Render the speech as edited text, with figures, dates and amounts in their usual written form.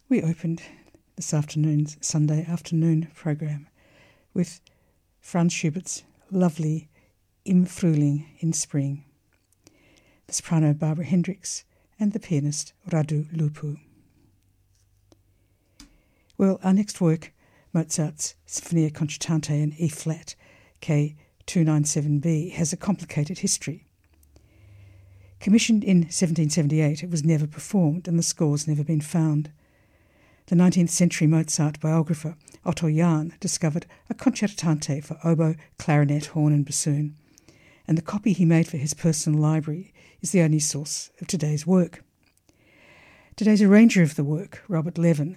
We opened this afternoon's Sunday afternoon program with Franz Schubert's lovely Im Frühling in Spring, the soprano Barbara Hendricks and the pianist Radu Lupu. Well, our next work, Mozart's Sinfonia Concertante in E-flat, K297B, has a complicated history. Commissioned in 1778, it was never performed and the score's never been found. The 19th century Mozart biographer Otto Jahn discovered a concertante for oboe, clarinet, horn and bassoon, and the copy he made for his personal library is the only source of today's work. Today's arranger of the work, Robert Levin,